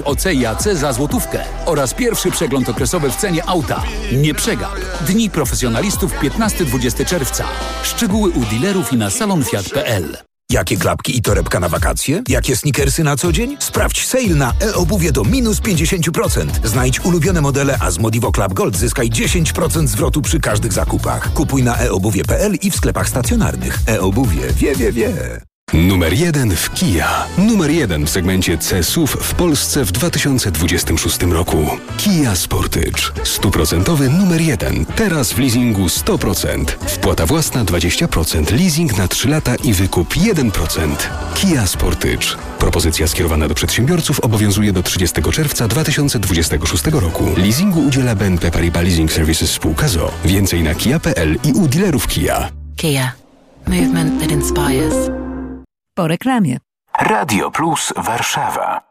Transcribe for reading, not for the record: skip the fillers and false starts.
OC i AC za złotówkę oraz pierwszy przegląd okresowy w cenie auta. Nie przegap. Dni profesjonalistów 15-20 czerwca. Szczegóły u dealerów i na salonfiat.pl. Jakie klapki i torebka na wakacje? Jakie sneakersy na co dzień? Sprawdź sale na e-obuwie do minus 50%. Znajdź ulubione modele, a z Modivo Club Gold zyskaj 10% zwrotu przy każdych zakupach. Kupuj na eobuwie.pl i w sklepach stacjonarnych. E-obuwie wie. Numer 1 w Kia. Numer 1 w segmencie C-SUV w Polsce w 2026 roku. Kia Sportage. 100% numer 1. Teraz w leasingu 100%. Wpłata własna 20%. Leasing na 3 lata i wykup 1%. Kia Sportage. Propozycja skierowana do przedsiębiorców obowiązuje do 30 czerwca 2026 roku. Leasingu udziela BNP Paribas Leasing Services spółka ZOO. Więcej na kia.pl i u dealerów Kia. Kia. Movement that inspires. Po reklamie. Radio Plus Warszawa.